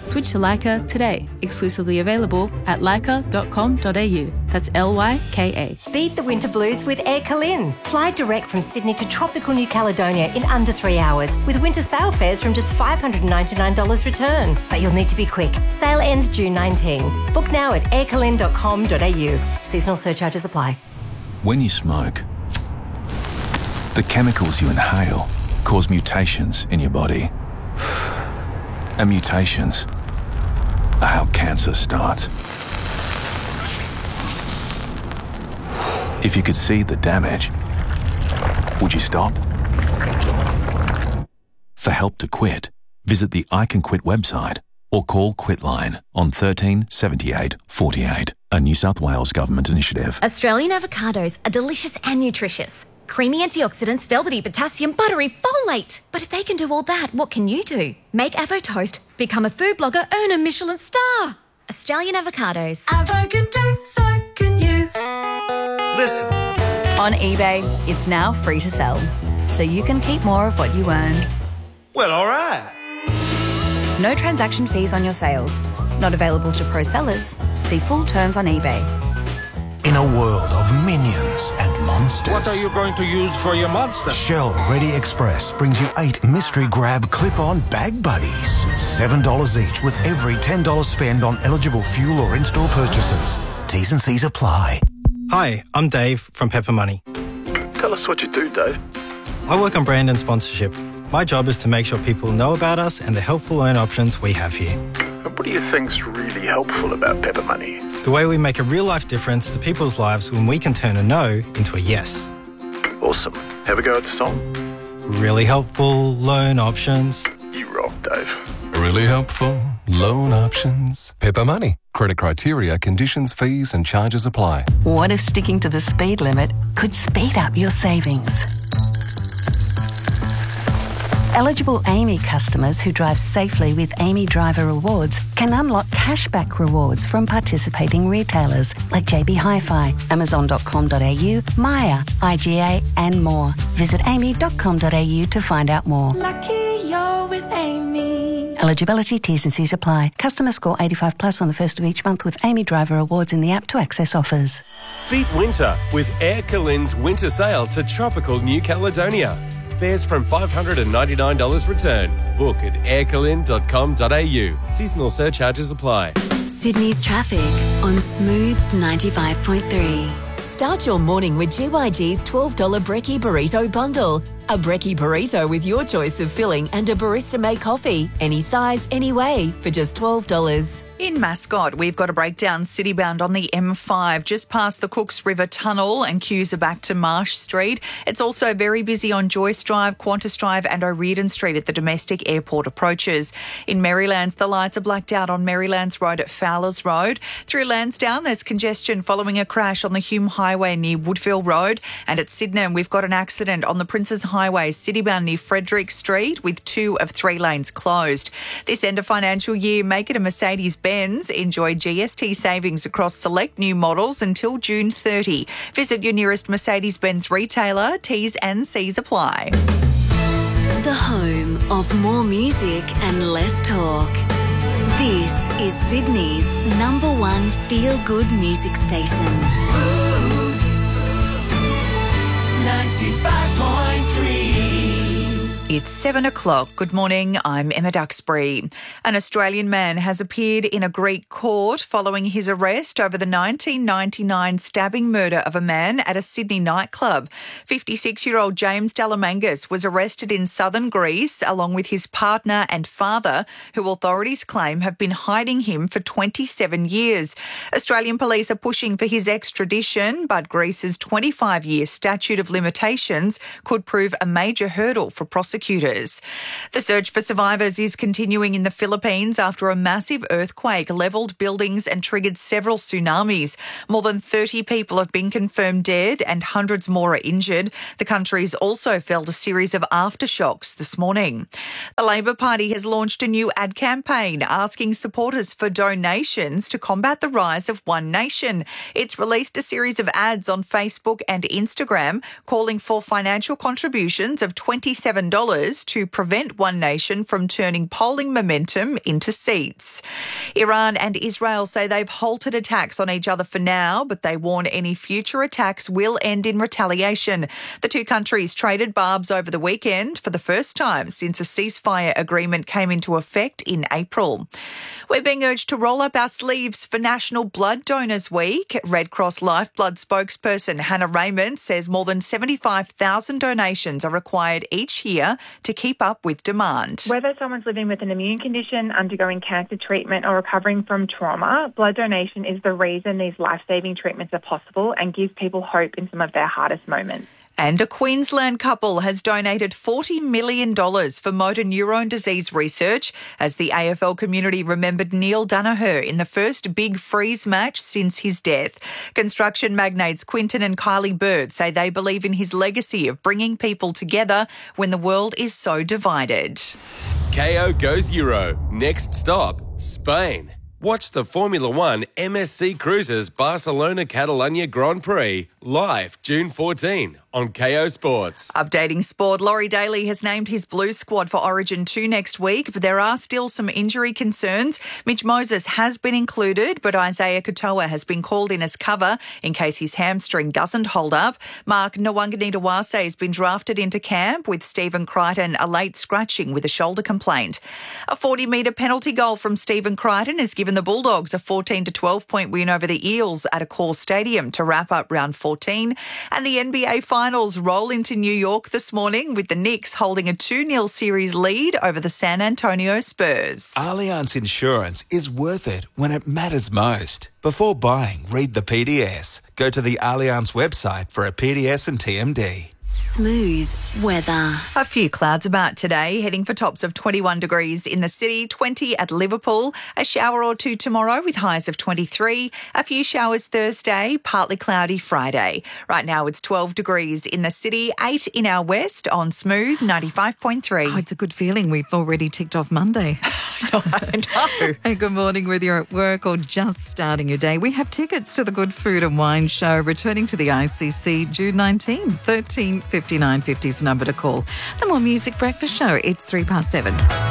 Switch to Leica today. Exclusively available at leica.com.au. That's Lyka. Beat the winter blues with Air Calin. Fly direct from Sydney to tropical New Caledonia in under 3 hours with winter sail fares from just $599 return. But you'll need to be quick. Sale ends June 19. Book now at aircalin.com.au. Seasonal surcharges apply. When you smoke, the chemicals you inhale cause mutations in your body. And mutations are how cancer starts. If you could see the damage, would you stop? For help to quit, visit the I Can Quit website or call Quitline on 13 78 48, a New South Wales government initiative. Australian avocados are delicious and nutritious. Creamy antioxidants, velvety potassium, buttery folate. But if they can do all that, what can you do? Make Avo Toast, become a food blogger, earn a Michelin star. Australian avocados. Avo can do, so can you. Listen. On eBay, it's now free to sell, so you can keep more of what you earn. Well, all right. No transaction fees on your sales. Not available to pro sellers. See full terms on eBay. In a world of minions and monsters. What are you going to use for your monster? Shell Ready Express brings you 8 mystery grab clip-on bag buddies. $7 each with every $10 spend on eligible fuel or in-store purchases. T's and C's apply. Hi, I'm Dave from Pepper Money. Tell us what you do, Dave. I work on brand and sponsorship. My job is to make sure people know about us and the helpful loan options we have here. And what do you think's really helpful about Pepper Money? The way we make a real-life difference to people's lives when we can turn a no into a yes. Awesome. Have a go at the song. Really helpful loan options. You rock, Dave. Really helpful loan options. Pepper Money. Credit criteria, conditions, fees and charges apply. What if sticking to the speed limit could speed up your savings? Eligible AAMI customers who drive safely with AAMI Driver Rewards can unlock cashback rewards from participating retailers like JB Hi-Fi, Amazon.com.au, Maya, IGA and more. Visit aami.com.au to find out more. Lucky you're with Amy. Eligibility, T's and C's apply. Customer score 85 plus on the first of each month with AAMI Driver Rewards in the app to access offers. Beat winter with Air Calin's winter sale to tropical New Caledonia. Fares from $599 return. Book at aircalin.com.au. Seasonal surcharges apply. Sydney's traffic on Smooth 95.3. Start your morning with GYG's $12 Brekkie Burrito Bundle. A Brekkie Burrito with your choice of filling and a barista-made coffee. Any size, any way, for just $12. In Mascot, we've got a breakdown citybound on the M5 just past the Cooks River Tunnel and queues are back to Marsh Street. It's also very busy on Joyce Drive, Qantas Drive and O'Riordan Street at the domestic airport approaches. In Marylands, the lights are blacked out on Marylands Road at Fowlers Road. Through Lansdowne, there's congestion following a crash on the Hume Highway near Woodville Road. And at Sydenham, we've got an accident on the Princes Highway citybound near Frederick Street with 2 of 3 lanes closed. This end of financial year, make it a Mercedes-Benz. Enjoy GST savings across select new models until June 30. Visit your nearest Mercedes-Benz retailer. T's and C's apply. The home of more music and less talk. This is Sydney's #1 feel-good music station. 95.3. It's 7 o'clock. Good morning. I'm Emma Duxbury. An Australian man has appeared in a Greek court following his arrest over the 1999 stabbing murder of a man at a Sydney nightclub. 56-year-old James Dalamangas was arrested in southern Greece along with his partner and father, who authorities claim have been hiding him for 27 years. Australian police are pushing for his extradition, but Greece's 25-year statute of limitations could prove a major hurdle for prosecutors. The search for survivors is continuing in the Philippines after a massive earthquake levelled buildings and triggered several tsunamis. More than 30 people have been confirmed dead and hundreds more are injured. The country's also felt a series of aftershocks this morning. The Labor Party has launched a new ad campaign asking supporters for donations to combat the rise of One Nation. It's released a series of ads on Facebook and Instagram calling for financial contributions of $27 to prevent One Nation from turning polling momentum into seats. Iran and Israel say they've halted attacks on each other for now, but they warn any future attacks will end in retaliation. The two countries traded barbs over the weekend for the first time since a ceasefire agreement came into effect in April. We're being urged to roll up our sleeves for National Blood Donors Week. Red Cross Lifeblood spokesperson Hannah Raymond says more than 75,000 donations are required each year to keep up with demand. Whether someone's living with an immune condition, undergoing cancer treatment or recovering from trauma, blood donation is the reason these life-saving treatments are possible and gives people hope in some of their hardest moments. And a Queensland couple has donated $40 million for motor neurone disease research as the AFL community remembered Neil Danaher in the first big freeze match since his death. Construction magnates Quinton and Kylie Bird say they believe in his legacy of bringing people together when the world is so divided. KO goes Euro. Next stop, Spain. Watch the Formula One MSC Cruises Barcelona-Catalunya Grand Prix live June 14 on KO Sports. Updating sport, Laurie Daly has named his Blue squad for Origin 2 next week, but there are still some injury concerns. Mitch Moses has been included, but Isaiah Katoa has been called in as cover in case his hamstring doesn't hold up. Mark Nwanganitawase has been drafted into camp with Stephen Crichton a late scratching with a shoulder complaint. A 40-metre penalty goal from Stephen Crichton has given the Bulldogs a 14-12 point win over the Eels at Accor Stadium to wrap up round 14. And the NBA Finals roll into New York this morning with the Knicks holding a 2-0 series lead over the San Antonio Spurs. Allianz Insurance is worth it when it matters most. Before buying, read the PDS. Go to the Allianz website for a PDS and TMD. Smooth weather. A few clouds about today, heading for tops of 21 degrees in the city, 20 at Liverpool, a shower or two tomorrow with highs of 23, a few showers Thursday, partly cloudy Friday. Right now it's 12 degrees in the city, 8 in our west on Smooth 95.3. Oh, it's a good feeling. We've already ticked off Monday. I know. Hey, good morning, whether you're at work or just starting your day. We have tickets to the Good Food and Wine Show returning to the ICC June 19, 13 59 50's number to call. The More Music Breakfast Show, it's 7:03.